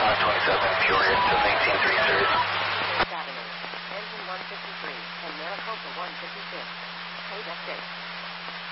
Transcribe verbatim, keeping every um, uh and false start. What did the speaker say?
five twenty-seven, Peoria to maintain three series. Avenue, engine one fifty-three, and Maricopa one fifty-six. Code update.